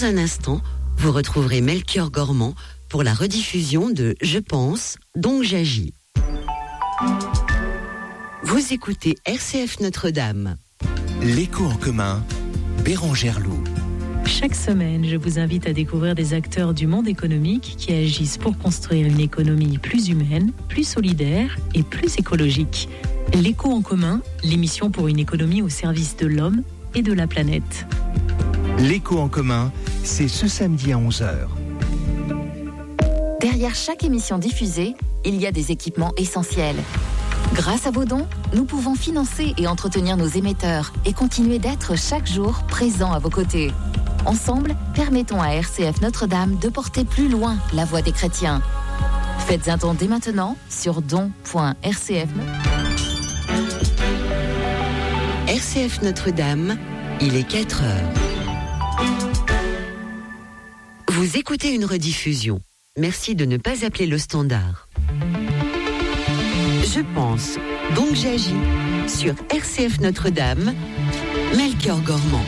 Dans un instant, vous retrouverez Melchior Gormand pour la rediffusion de Je pense, donc j'agis. Vous écoutez RCF Notre-Dame. L'écho en commun, Bérangère Loup. Chaque semaine, je vous invite à découvrir des acteurs du monde économique qui agissent pour construire une économie plus humaine, plus solidaire et plus écologique. L'écho en commun, l'émission pour une économie au service de l'homme et de la planète. L'écho en commun, c'est ce samedi à 11h. Derrière chaque émission diffusée, il y a des équipements essentiels. Grâce à vos dons, nous pouvons financer et entretenir nos émetteurs et continuer d'être chaque jour présents à vos côtés. Ensemble, permettons à RCF Notre-Dame de porter plus loin la voix des chrétiens. Faites un don dès maintenant sur don.rcf. RCF Notre-Dame, il est 4h. Vous écoutez une rediffusion. Merci de ne pas appeler le standard. Je pense, donc j'agis sur RCF Notre-Dame, Melchior Gormand.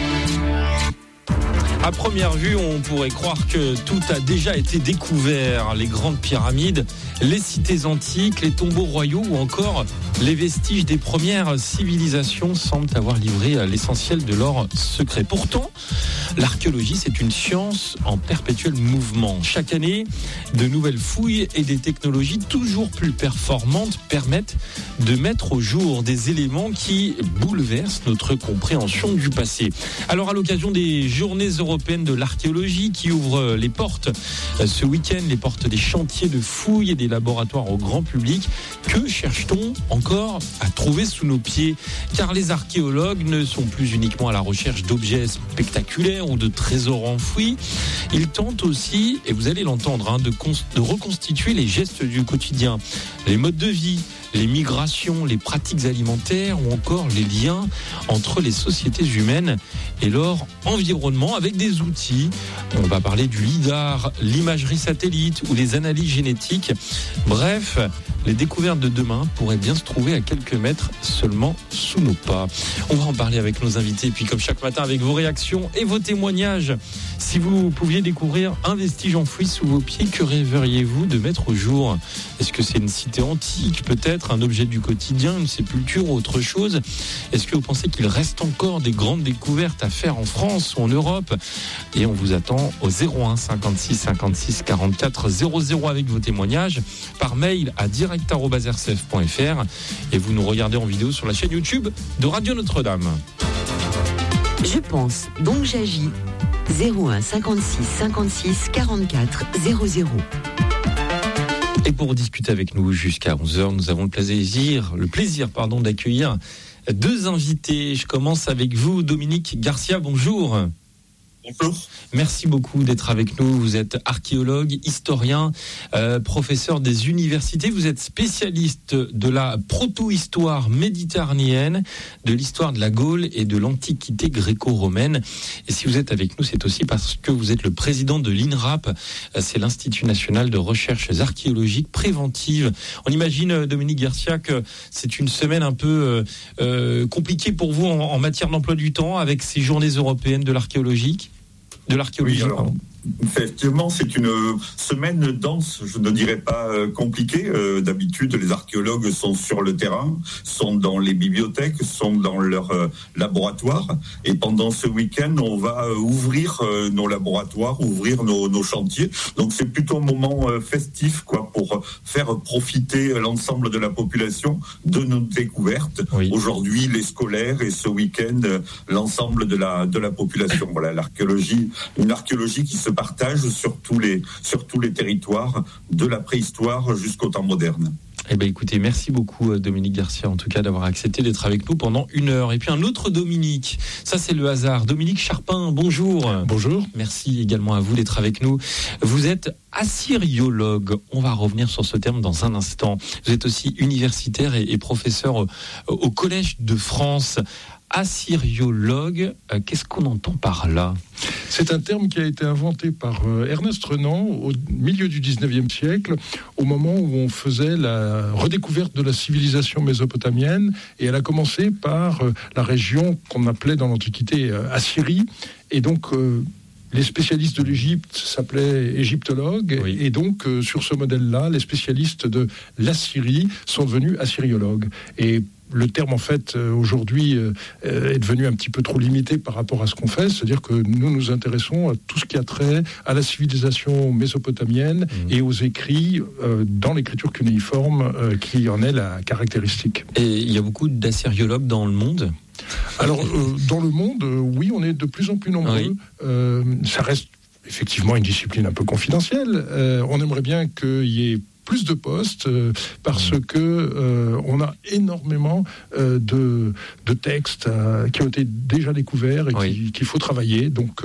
À première vue, on pourrait croire que tout a déjà été découvert. Les grandes pyramides, les cités antiques, les tombeaux royaux ou encore les vestiges des premières civilisations semblent avoir livré l'essentiel de leurs secrets. Pourtant, l'archéologie, c'est une science en perpétuel mouvement. Chaque année, de nouvelles fouilles et des technologies toujours plus performantes permettent de mettre au jour des éléments qui bouleversent notre compréhension du passé. Alors, à l'occasion des journées européennes de l'archéologie qui ouvrent les portes ce week-end, les portes des chantiers de fouilles et des laboratoires au grand public, que cherche-t-on encore à trouver sous nos pieds? Car les archéologues ne sont plus uniquement à la recherche d'objets spectaculaires ou de trésors enfouis. Ils tentent aussi, et vous allez l'entendre, de reconstituer les gestes du quotidien, les modes de vie, les migrations, les pratiques alimentaires ou encore les liens entre les sociétés humaines et leur environnement avec des outils. On va parler du lidar, l'imagerie satellite ou les analyses génétiques. Bref, les découvertes de demain pourraient bien se trouver à quelques mètres seulement sous nos pas. On va en parler avec nos invités et puis comme chaque matin avec vos réactions et vos témoignages. Si vous pouviez découvrir un vestige enfoui sous vos pieds, que rêveriez-vous de mettre au jour? Est-ce que c'est une cité antique, peut-être un objet du quotidien, une sépulture ou autre chose? Est-ce que vous pensez qu'il reste encore des grandes découvertes à faire en France ou en Europe? Et on vous attend au 01 56 56 44 00 avec vos témoignages, par mail à direct@rcf.fr et vous nous regardez en vidéo sur la chaîne YouTube de Radio Notre-Dame. Je pense, donc j'agis. 01 56 56 44 00. Et pour discuter avec nous jusqu'à 11h, nous avons le plaisir d'accueillir deux invités. Je commence avec vous, Dominique Garcia, bonjour. Bonjour. Merci beaucoup d'être avec nous. Vous êtes archéologue, historien, professeur des universités. Vous êtes spécialiste de la proto-histoire méditerranéenne, de l'histoire de la Gaule et de l'Antiquité gréco-romaine. Et si vous êtes avec nous, c'est aussi parce que vous êtes le président de l'INRAP. C'est l'Institut national de recherches archéologiques préventives. On imagine, Dominique Garcia, que c'est une semaine un peu compliquée pour vous en matière d'emploi du temps avec ces journées européennes de l'archéologie. Oui, alors, effectivement, c'est une semaine dense, je ne dirais pas compliquée. D'habitude, les archéologues sont sur le terrain, sont dans les bibliothèques, sont dans leurs laboratoires. Et pendant ce week-end, on va ouvrir nos laboratoires, ouvrir nos chantiers. Donc, c'est plutôt un moment festif, pour faire profiter l'ensemble de la population de nos découvertes. Oui. Aujourd'hui, les scolaires et ce week-end, l'ensemble de la population. Voilà, l'archéologie, une archéologie qui se partage sur tous les territoires, de la préhistoire jusqu'au temps moderne. Eh bien, écoutez, merci beaucoup Dominique Garcia, en tout cas, d'avoir accepté d'être avec nous pendant 1 heure. Et puis un autre Dominique, ça c'est le hasard. Dominique Charpin, bonjour. Bonjour. Merci également à vous d'être avec nous. Vous êtes assyriologue. On va revenir sur ce terme dans un instant. Vous êtes aussi universitaire et professeur au Collège de France. Assyriologue, qu'est-ce qu'on entend par là? C'est un terme qui a été inventé par Ernest Renan au milieu du 19e siècle, au moment où on faisait la redécouverte de la civilisation mésopotamienne, et elle a commencé par la région qu'on appelait dans l'Antiquité Assyrie, et donc les spécialistes de l'Égypte s'appelaient égyptologues, et donc sur ce modèle-là, les spécialistes de l'Assyrie sont devenus assyriologues. Et le terme, en fait, aujourd'hui, est devenu un petit peu trop limité par rapport à ce qu'on fait. C'est-à-dire que nous nous intéressons à tout ce qui a trait à la civilisation mésopotamienne et aux écrits dans l'écriture cunéiforme qui en est la caractéristique. Et il y a beaucoup d'assyriologues dans le monde ? Alors, dans le monde, oui, on est de plus en plus nombreux. Ça reste effectivement une discipline un peu confidentielle. On aimerait bien qu'il y ait plus de postes parce que on a énormément de textes qui ont été déjà découverts et qu'il faut travailler. Donc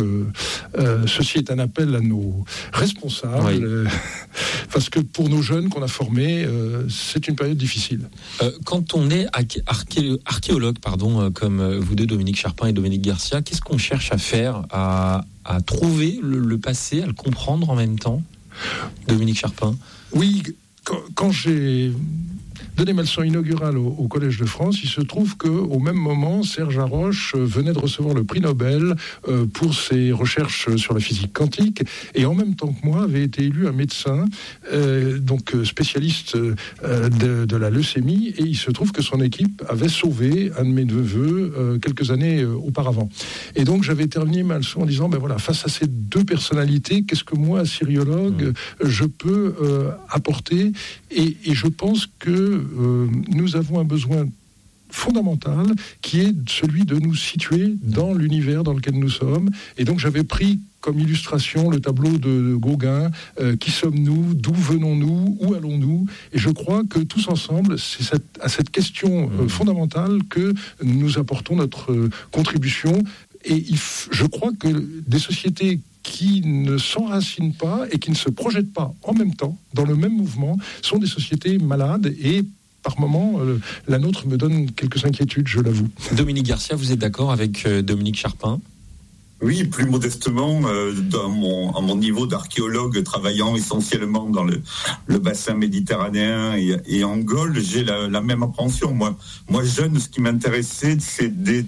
ceci est un appel à nos responsables parce que pour nos jeunes qu'on a formés, c'est une période difficile. Quand on est archéologue, comme vous deux, Dominique Charpin et Dominique Garcia, qu'est-ce qu'on cherche à faire, à trouver le passé, à le comprendre en même temps ? Dominique Charpin. Oui, quand j'ai donné ma leçon inaugurale au Collège de France, il se trouve qu'au même moment, Serge Haroche venait de recevoir le prix Nobel pour ses recherches sur la physique quantique, et en même temps que moi avait été élu un médecin, donc spécialiste de la leucémie, et il se trouve que son équipe avait sauvé un de mes neveux quelques années auparavant. Et donc j'avais terminé ma leçon en disant, face à ces deux personnalités, qu'est-ce que moi, assyriologue, je peux apporter, et je pense que nous avons un besoin fondamental qui est celui de nous situer dans l'univers dans lequel nous sommes. Et donc j'avais pris comme illustration le tableau de Gauguin, qui sommes-nous, d'où venons-nous, où allons-nous ? Et je crois que tous ensemble, c'est à cette question fondamentale que nous apportons notre contribution. Et je crois que des sociétés qui ne s'enracinent pas et qui ne se projettent pas en même temps, dans le même mouvement, sont des sociétés malades, et par moments, la nôtre me donne quelques inquiétudes, je l'avoue. Dominique Garcia, vous êtes d'accord avec Dominique Charpin ? Oui, plus modestement, à mon niveau d'archéologue travaillant essentiellement dans le bassin méditerranéen et en Gaule, j'ai la même appréhension. Moi, jeune, ce qui m'intéressait, c'est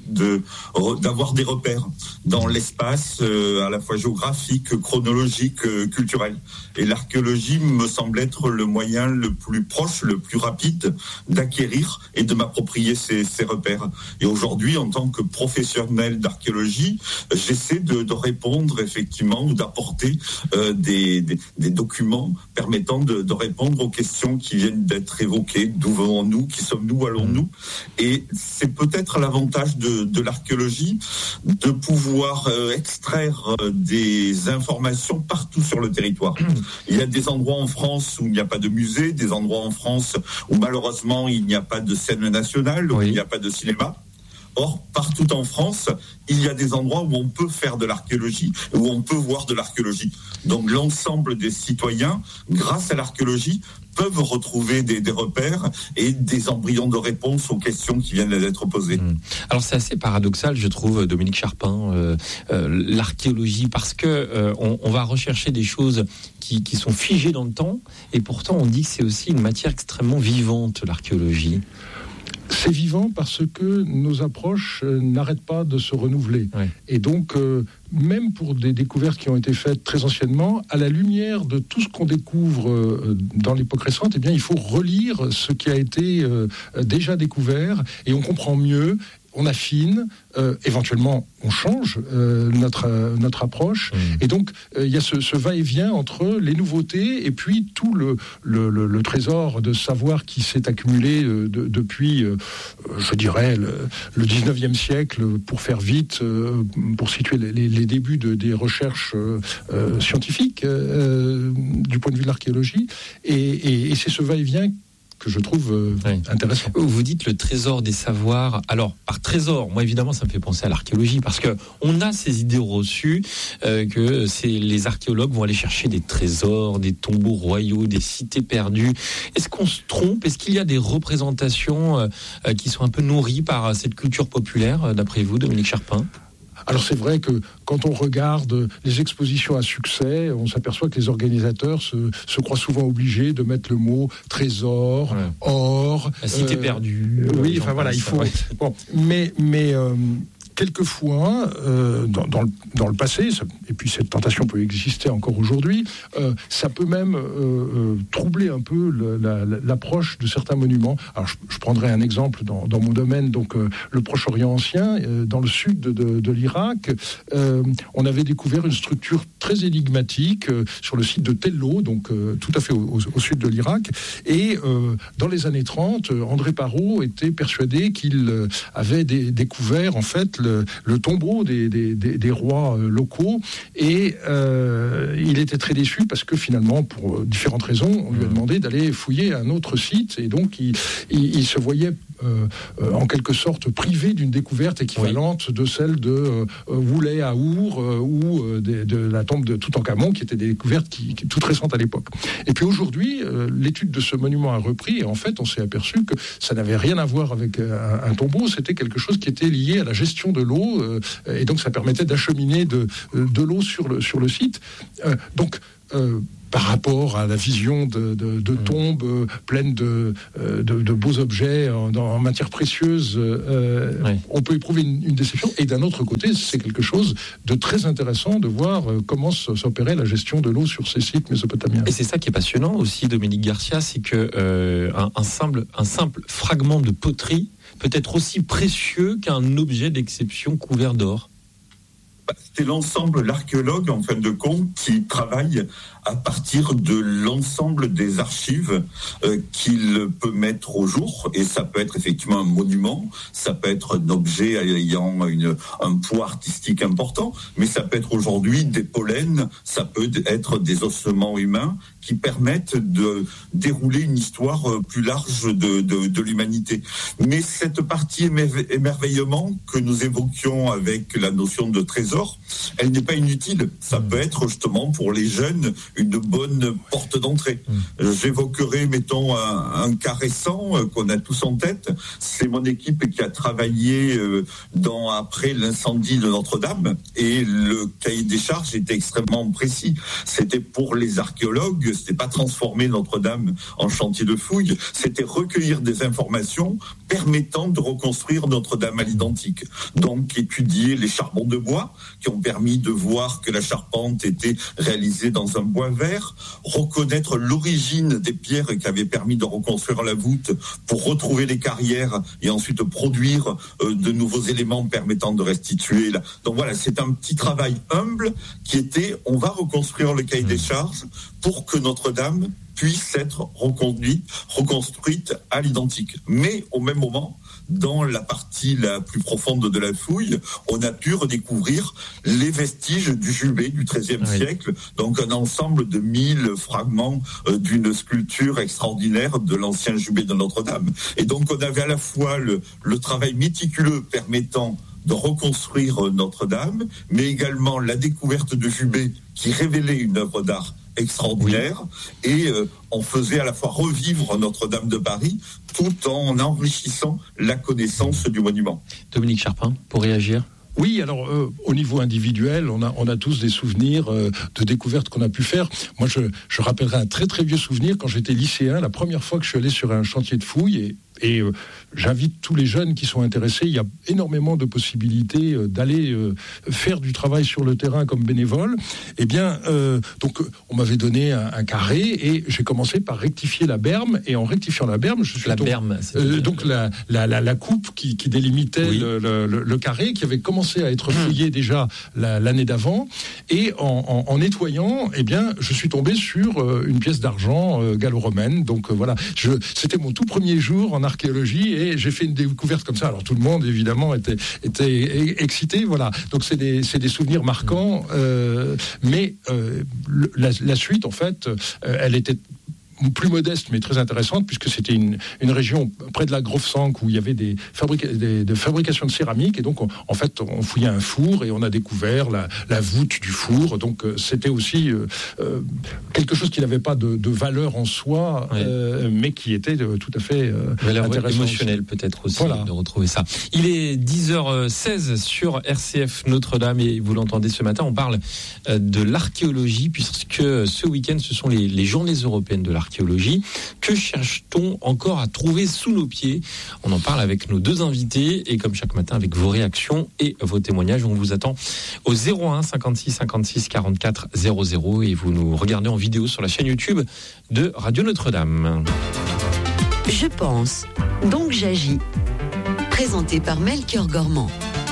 d'avoir des repères dans l'espace, à la fois géographique, chronologique, culturel. Et l'archéologie me semble être le moyen le plus proche, le plus rapide d'acquérir et de m'approprier ces repères. Et aujourd'hui, en tant que professionnel d'archéologie, j'essaie de répondre effectivement, ou d'apporter des documents permettant de répondre aux questions qui viennent d'être évoquées. D'où venons-nous ? Qui sommes-nous ? Où allons-nous ? Et c'est peut-être l'avantage de l'archéologie de pouvoir extraire des informations partout sur le territoire. Il y a des endroits en France où il n'y a pas de musée, des endroits en France où malheureusement il n'y a pas de scène nationale, où il n'y a pas de cinéma. Or, partout en France, il y a des endroits où on peut faire de l'archéologie, où on peut voir de l'archéologie. Donc l'ensemble des citoyens, grâce à l'archéologie, peuvent retrouver des repères et des embryons de réponse aux questions qui viennent d'être posées. Alors c'est assez paradoxal, je trouve, Dominique Charpin, l'archéologie, parce que on va rechercher des choses qui sont figées dans le temps, et pourtant on dit que c'est aussi une matière extrêmement vivante, l'archéologie. C'est vivant parce que nos approches n'arrêtent pas de se renouveler. Oui. Et donc, même pour des découvertes qui ont été faites très anciennement, à la lumière de tout ce qu'on découvre dans l'époque récente, eh bien, il faut relire ce qui a été déjà découvert, et on comprend mieux, on affine, éventuellement on change notre approche, et donc il y a ce va-et-vient entre les nouveautés et puis tout le trésor de savoir qui s'est accumulé depuis, je dirais, le 19e siècle, pour faire vite, pour situer les débuts des recherches scientifiques du point de vue de l'archéologie, et c'est ce va-et-vient que je trouve intéressant. Vous dites le trésor des savoirs. Alors, par trésor, moi évidemment, ça me fait penser à l'archéologie, parce que on a ces idées reçues que les archéologues vont aller chercher des trésors, des tombeaux royaux, des cités perdues. Est-ce qu'on se trompe ? Est-ce qu'il y a des représentations qui sont un peu nourries par cette culture populaire, d'après vous, Dominique Charpin ? Alors c'est vrai que quand on regarde les expositions à succès, on s'aperçoit que les organisateurs se croient souvent obligés de mettre le mot trésor, or, la cité perdue. Oui, enfin voilà, il faut. Bon, mais quelquefois, dans le passé, et puis cette tentation peut exister encore aujourd'hui, ça peut même troubler un peu l'approche de certains monuments. Alors je prendrai un exemple dans mon domaine, donc le Proche-Orient ancien, dans le sud de l'Irak, on avait découvert une structure très énigmatique sur le site de Tello, donc tout à fait au sud de l'Irak, et dans les années 30, André Parrot était persuadé qu'il avait découvert en fait le tombeau des rois locaux, et il était très déçu parce que finalement, pour différentes raisons, on lui a demandé d'aller fouiller un autre site, et donc il se voyait en quelque sorte privé d'une découverte équivalente de celle de Woulay à Our ou de la tombe de Toutankhamon, qui était des découvertes qui toute récentes à l'époque. Et puis aujourd'hui, l'étude de ce monument a repris, et en fait on s'est aperçu que ça n'avait rien à voir avec un tombeau, c'était quelque chose qui était lié à la gestion de l'eau, et donc ça permettait d'acheminer de l'eau sur le site. Par rapport à la vision de tombes pleines de beaux objets en matière précieuse, on peut éprouver une déception. Et d'un autre côté, c'est quelque chose de très intéressant de voir comment s'opérait la gestion de l'eau sur ces sites mésopotamiens. Et c'est ça qui est passionnant aussi, Dominique Garcia, c'est que un simple fragment de poterie peut être aussi précieux qu'un objet d'exception couvert d'or. C'est l'ensemble, l'archéologue, en fin de compte, qui travaille à partir de l'ensemble des archives qu'il peut mettre au jour. Et ça peut être effectivement un monument, ça peut être un objet ayant un poids artistique important, mais ça peut être aujourd'hui des pollens, ça peut être des ossements humains qui permettent de dérouler une histoire plus large de l'humanité. Mais cette partie émerveillement que nous évoquions avec la notion de trésor, elle n'est pas inutile. Ça peut être justement pour les jeunes une bonne porte d'entrée. J'évoquerai, mettons, un cas récent qu'on a tous en tête. C'est mon équipe qui a travaillé après l'incendie de Notre-Dame, et le cahier des charges était extrêmement précis. C'était pour les archéologues, c'était pas transformer Notre-Dame en chantier de fouilles, c'était recueillir des informations permettant de reconstruire Notre-Dame à l'identique. Donc étudier les charbons de bois qui ont permis de voir que la charpente était réalisée dans un bois vert, reconnaître l'origine des pierres qui avaient permis de reconstruire la voûte pour retrouver les carrières et ensuite produire de nouveaux éléments permettant de restituer. Donc voilà, c'est un petit travail humble qui était, on va reconstruire le cahier des charges pour que Notre-Dame puisse être reconstruite à l'identique. Mais au même moment, dans la partie la plus profonde de la fouille, on a pu redécouvrir les vestiges du jubé du XIIIe siècle, donc un ensemble de 1000 fragments d'une sculpture extraordinaire de l'ancien jubé de Notre-Dame. Et donc on avait à la fois le travail méticuleux permettant de reconstruire Notre-Dame, mais également la découverte de jubé qui révélait une œuvre d'art extraordinaire, et on faisait à la fois revivre Notre-Dame de Paris tout en enrichissant la connaissance du monument. Dominique Charpin, pour réagir. Oui, alors au niveau individuel, on a tous des souvenirs de découvertes qu'on a pu faire. Moi, je rappellerai un très très vieux souvenir quand j'étais lycéen, la première fois que je suis allé sur un chantier de fouilles, et j'invite tous les jeunes qui sont intéressés. Il y a énormément de possibilités d'aller faire du travail sur le terrain comme bénévole. Eh bien, donc on m'avait donné un carré, et j'ai commencé par rectifier la berme. Et en rectifiant la berme, je suis donc la coupe qui délimitait le carré, qui avait commencé à être fouillé déjà l'année d'avant. Et en nettoyant, eh bien, je suis tombé sur une pièce d'argent gallo-romaine. Donc voilà, c'était mon tout premier jour en archéologie, et j'ai fait une découverte comme ça. Alors tout le monde évidemment était excité, voilà. Donc c'est des souvenirs marquants, mais la suite en fait, elle était plus modeste mais très intéressante, puisque c'était une région près de la Grove-Sank où il y avait des fabrications de céramique, et donc en fait on fouillait un four et on a découvert la voûte du four. Donc c'était aussi quelque chose qui n'avait pas de valeur en soi, mais qui était tout à fait intéressant, émotionnel peut-être aussi, de retrouver ça. Il est 10h16 sur RCF Notre-Dame, et vous l'entendez ce matin, on parle de l'archéologie, puisque ce week-end ce sont les journées européennes de l'archéologie. archéologie. Que cherche-t-on encore à trouver sous nos pieds? On en parle avec nos deux invités et comme chaque matin avec vos réactions et vos témoignages. On vous attend au 01 56 56 44 00 et vous nous regardez en vidéo sur la chaîne YouTube de Radio Notre-Dame. Je pense, donc j'agis. Présenté par Melchior Gormand.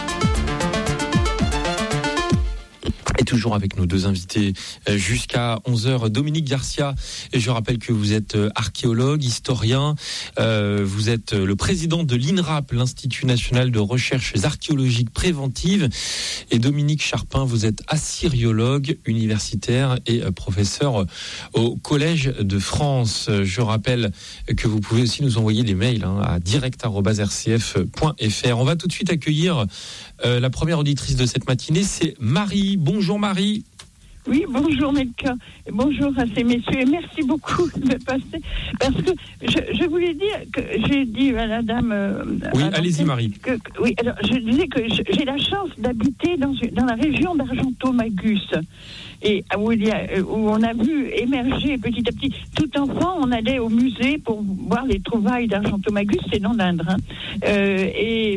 Et toujours avec nos deux invités jusqu'à 11h, Dominique Garcia. Et je rappelle que vous êtes archéologue, historien, vous êtes le président de l'INRAP, l'Institut National de Recherches Archéologiques Préventives. Et Dominique Charpin, vous êtes assyriologue universitaire et professeur au Collège de France. Je rappelle que vous pouvez aussi nous envoyer des mails à direct@rcf.fr. On va tout de suite accueillir la première auditrice de cette matinée, c'est Marie. Bonjour Marie. Oui, bonjour Melchior, bonjour à ces messieurs et merci beaucoup de passer parce que je voulais dire que j'ai dit à la dame. Oui, allez-y Marie. Oui, alors je disais que j'ai la chance d'habiter dans la région d'Argentomagus et où on a vu émerger petit à petit. Tout enfant, on allait au musée pour voir les trouvailles d'Argentomagus, c'est dans l'Indre. Et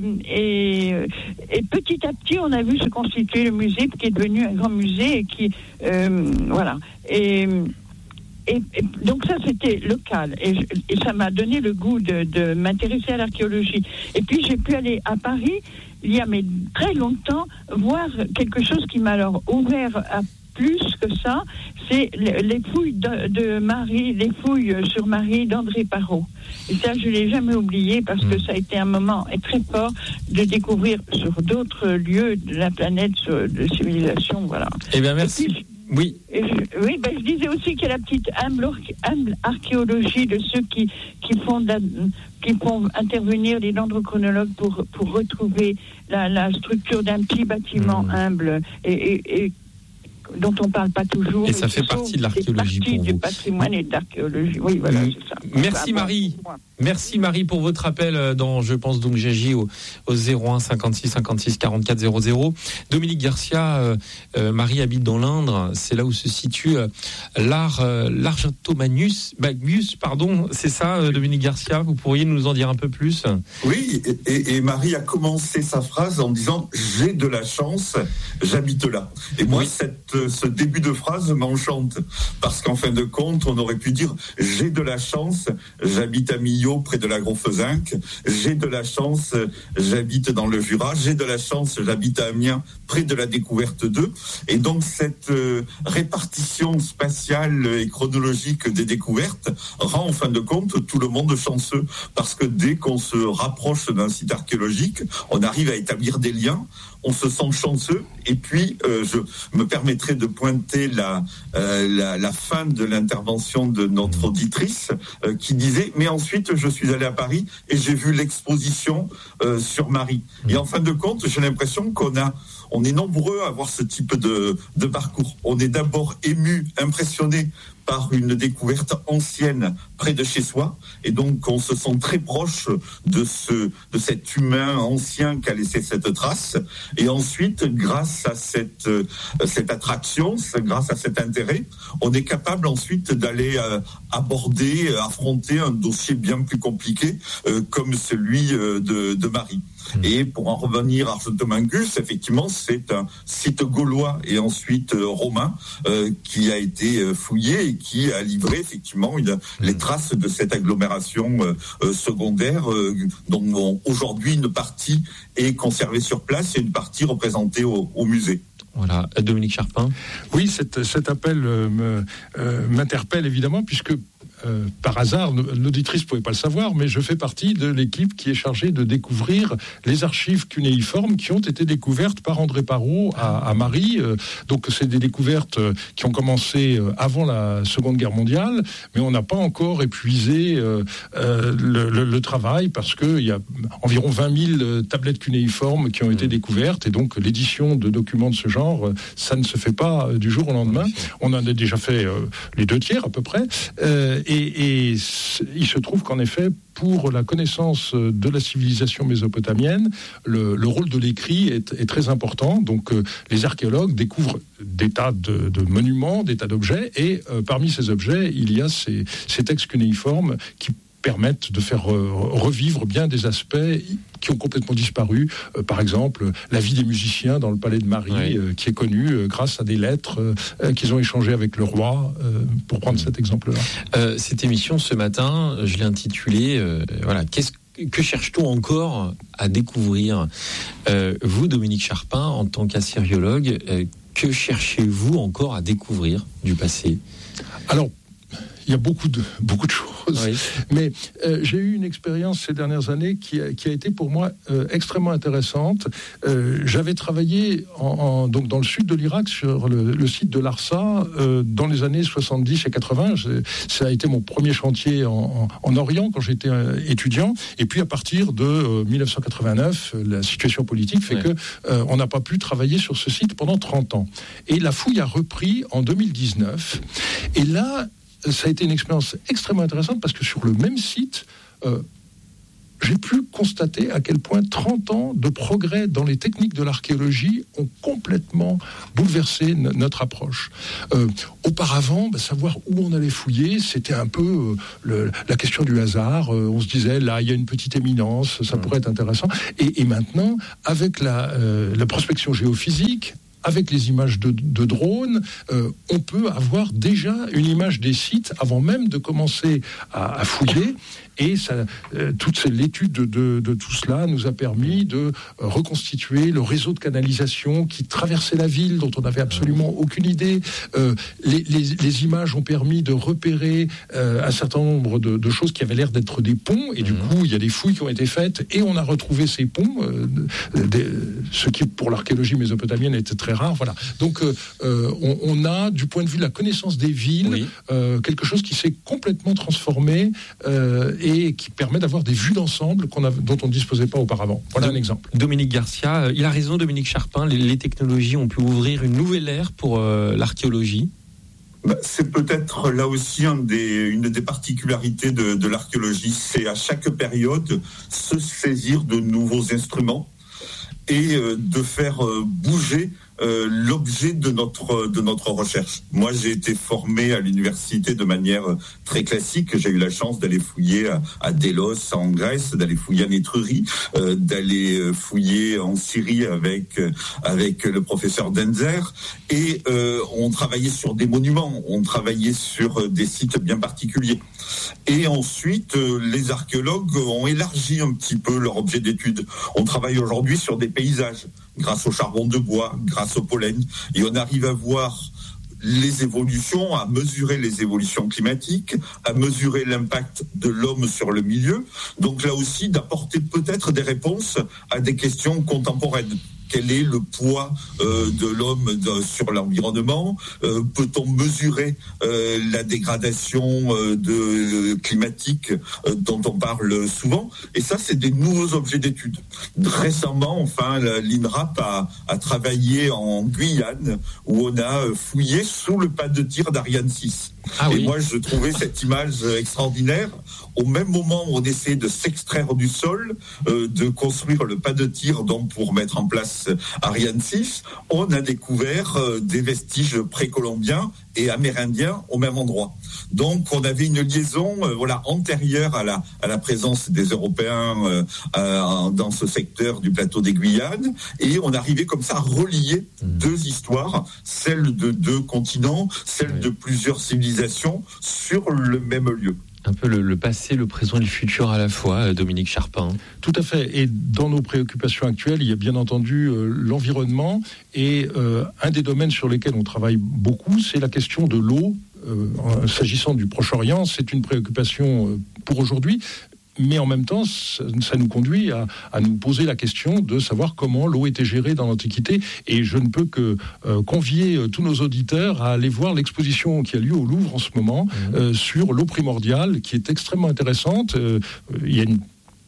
petit à petit, on a vu se constituer le musée qui est devenu un grand musée et qui voilà. Et donc ça c'était local et ça m'a donné le goût de m'intéresser à l'archéologie. Et puis j'ai pu aller à Paris il y a très longtemps voir quelque chose qui m'a alors ouvert à plus que ça, c'est les fouilles de Marie, les fouilles sur Marie d'André Parrot. Et ça, je ne l'ai jamais oublié parce que ça a été un moment très fort de découvrir sur d'autres lieux de la planète, de civilisation, voilà. Eh bien, merci. Puis, oui. Je disais aussi qu'il y a la petite humble archéologie de ceux qui font intervenir les dendrochronologues pour retrouver la structure d'un petit bâtiment humble et dont on ne parle pas toujours. Et ça fait partie de l'archéologie pour vous. Du patrimoine et de l'archéologie. Oui, voilà, c'est ça. Merci Marie. Merci Marie pour votre appel dans Je pense donc j'agis au 01 56 56 44 00. Dominique Garcia, Marie habite dans l'Indre, c'est là où se situe l'Argentomagus, pardon, c'est ça Dominique Garcia, vous pourriez nous en dire un peu plus? Oui, et Marie a commencé sa phrase en disant « J'ai de la chance, j'habite là ». Et moi, ce début de phrase m'enchante, parce qu'en fin de compte, on aurait pu dire « J'ai de la chance, j'habite à Millau, près de la Gros-Fezinc. J'ai de la chance, j'habite dans le Jura. J'ai de la chance, j'habite à Amiens, près de la Découverte 2. » Et donc, cette répartition spatiale et chronologique des découvertes rend, en fin de compte, tout le monde chanceux. Parce que dès qu'on se rapproche d'un site archéologique, on arrive à établir des liens. On se sent chanceux. Et puis, je me permettrai de pointer la fin de l'intervention de notre auditrice qui disait « Mais ensuite, je suis allé à Paris et j'ai vu l'exposition sur Marie. » Et en fin de compte, j'ai l'impression on est nombreux à avoir ce type de parcours. On est d'abord ému, impressionné par une découverte ancienne près de chez soi, et donc on se sent très proche de cet humain ancien qui a laissé cette trace. Et ensuite, grâce à cette attraction, grâce à cet intérêt, on est capable ensuite d'aller affronter un dossier bien plus compliqué comme celui de Marie. Et pour en revenir à Argentomagus, effectivement, c'est un site gaulois et ensuite romain qui a été fouillé et qui a livré effectivement les traces de cette agglomération secondaire dont aujourd'hui une partie est conservée sur place et une partie représentée au musée. Voilà, Dominique Charpin. Oui, cet appel m'interpelle évidemment puisque par hasard, l'auditrice ne pouvait pas le savoir, mais je fais partie de l'équipe qui est chargée de découvrir les archives cunéiformes qui ont été découvertes par André Parrot à Marie. Donc c'est des découvertes qui ont commencé avant la Seconde Guerre mondiale, mais on n'a pas encore épuisé le travail parce qu'il y a environ 20 000 tablettes cunéiformes qui ont été découvertes, et donc l'édition de documents de ce genre, ça ne se fait pas du jour au lendemain. On en a déjà fait les 2 tiers à peu près. Et il se trouve qu'en effet, pour la connaissance de la civilisation mésopotamienne, le rôle de l'écrit est très important. Donc les archéologues découvrent des tas de monuments, des tas d'objets, et parmi ces objets, il y a ces textes cunéiformes qui permettent de faire revivre bien des aspects qui ont complètement disparu. Par exemple, la vie des musiciens dans le palais de Marie, qui est connue grâce à des lettres qu'ils ont échangées avec le roi, pour prendre cet exemple-là. Cette émission, ce matin, je l'ai intitulée que cherche-t-on encore à découvrir ? Vous, Dominique Charpin, en tant qu'assyriologue, que cherchez-vous encore à découvrir du passé ? Alors, il y a beaucoup de choses, mais j'ai eu une expérience ces dernières années qui a été pour moi extrêmement intéressante. J'avais travaillé donc dans le sud de l'Irak sur le site de Larsa dans les années 70 et 80. Ça a été mon premier chantier en Orient quand j'étais étudiant. Et puis à partir de 1989, la situation politique fait que on n'a pas pu travailler sur ce site pendant 30 ans. Et la fouille a repris en 2019. Et là, ça a été une expérience extrêmement intéressante parce que sur le même site, j'ai pu constater à quel point 30 ans de progrès dans les techniques de l'archéologie ont complètement bouleversé notre approche. Auparavant, savoir où on allait fouiller, c'était un peu la question du hasard. On se disait, là, il y a une petite éminence, ça pourrait être intéressant. Et maintenant, avec la prospection géophysique, avec les images de drones, on peut avoir déjà une image des sites avant même de commencer à fouiller. Et toute l'étude de tout cela nous a permis de reconstituer le réseau de canalisation qui traversait la ville, dont on n'avait absolument aucune idée. Les images ont permis de repérer un certain nombre de choses qui avaient l'air d'être des ponts. Et du coup, il y a des fouilles qui ont été faites et on a retrouvé ces ponts, ce qui, pour l'archéologie mésopotamienne, était très rare. Voilà. Donc, on a, du point de vue de la connaissance des villes, quelque chose qui s'est complètement transformé et qui permet d'avoir des vues d'ensemble dont on ne disposait pas auparavant. Voilà un exemple. Dominique Garcia, il a raison, Dominique Charpin, les technologies ont pu ouvrir une nouvelle ère pour l'archéologie. C'est peut-être là aussi une des particularités de l'archéologie, c'est à chaque période se saisir de nouveaux instruments et de faire bouger l'objet de notre recherche. Moi, j'ai été formé à l'université de manière très classique. J'ai eu la chance d'aller fouiller à Délos, en Grèce, d'aller fouiller en Étrurie, d'aller fouiller en Syrie avec le professeur Denzer. Et on travaillait sur des monuments, on travaillait sur des sites bien particuliers. Et ensuite, les archéologues ont élargi un petit peu leur objet d'étude. On travaille aujourd'hui sur des paysages, grâce au charbon de bois, grâce au pollen, et on arrive à voir les évolutions, à mesurer les évolutions climatiques, à mesurer l'impact de l'homme sur le milieu. Donc là aussi, d'apporter peut-être des réponses à des questions contemporaines. Quel est le poids de l'homme sur l'environnement ? Peut-on mesurer la dégradation climatique dont on parle souvent ? Et ça, c'est des nouveaux objets d'étude. Récemment, l'INRAP a travaillé en Guyane, où on a fouillé sous le pas de tir d'Ariane 6. Et moi, je trouvais cette image extraordinaire. Au même moment où on essaie de s'extraire du sol, de construire le pas de tir donc pour mettre en place Ariane 6, on a découvert des vestiges précolombiens et amérindiens au même endroit. Donc, on avait une liaison antérieure à la présence des Européens dans ce secteur du plateau des Guyanes, et on arrivait comme ça à relier deux histoires, celle de deux continents, celle de plusieurs civilisations sur le même lieu. Un peu le passé, le présent et le futur à la fois, Dominique Charpin. Tout à fait. Et dans nos préoccupations actuelles, il y a bien entendu l'environnement. Et un des domaines sur lesquels on travaille beaucoup, c'est la question de l'eau. S'agissant du Proche-Orient, c'est une préoccupation pour aujourd'hui. Mais en même temps, ça nous conduit à nous poser la question de savoir comment l'eau était gérée dans l'Antiquité. Et je ne peux que convier tous nos auditeurs à aller voir l'exposition qui a lieu au Louvre en ce moment sur l'eau primordiale, qui est extrêmement intéressante. Il y a une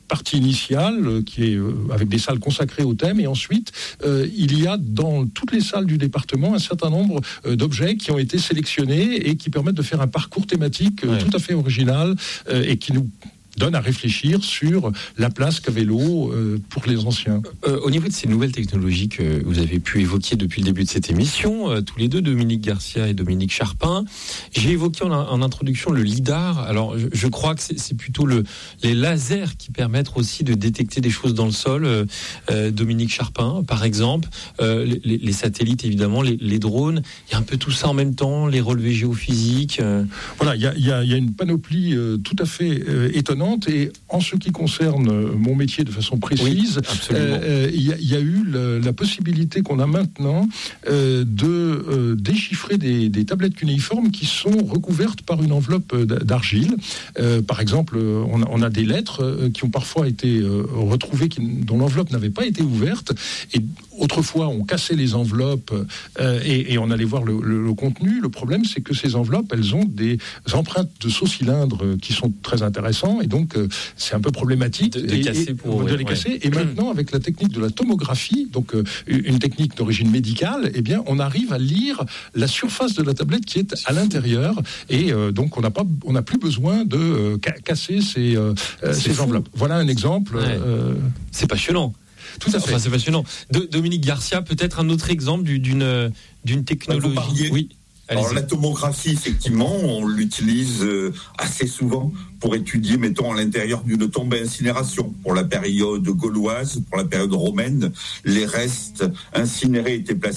partie initiale qui est avec des salles consacrées au thème, et ensuite il y a dans toutes les salles du département un certain nombre d'objets qui ont été sélectionnés et qui permettent de faire un parcours thématique tout à fait original et qui nous donne à réfléchir sur la place qu'avait l'eau pour les anciens. Au niveau de ces nouvelles technologies que vous avez pu évoquer depuis le début de cette émission, tous les deux, Dominique Garcia et Dominique Charpin, j'ai évoqué en introduction le LIDAR. Alors, je crois que c'est plutôt les lasers qui permettent aussi de détecter des choses dans le sol. Dominique Charpin, par exemple, les satellites, évidemment, les drones, il y a un peu tout ça en même temps, les relevés géophysiques. Voilà, il y a une panoplie tout à fait étonnante. Et en ce qui concerne mon métier de façon précise, il y a eu la possibilité qu'on a maintenant de déchiffrer des tablettes cunéiformes qui sont recouvertes par une enveloppe d'argile. Par exemple, on a des lettres qui ont parfois été retrouvées dont l'enveloppe n'avait pas été ouverte. Et autrefois, on cassait les enveloppes et on allait voir le contenu. Le problème, c'est que ces enveloppes, elles ont des empreintes de sauts-cylindres qui sont très intéressants. Et donc, c'est un peu problématique de les casser. Et maintenant, avec la technique de la tomographie, donc une technique d'origine médicale, eh bien, on arrive à lire la surface de la tablette qui est à l'intérieur. Et donc, on n'a plus besoin de casser ces enveloppes. Voilà un exemple. C'est passionnant. Tout à fait. Enfin, c'est passionnant. Dominique Garcia, peut-être un autre exemple d'une technologie. Oui. Alors la tomographie, effectivement, on l'utilise assez souvent pour étudier, mettons, à l'intérieur d'une tombe à incinération. Pour la période gauloise, pour la période romaine, les restes incinérés étaient placés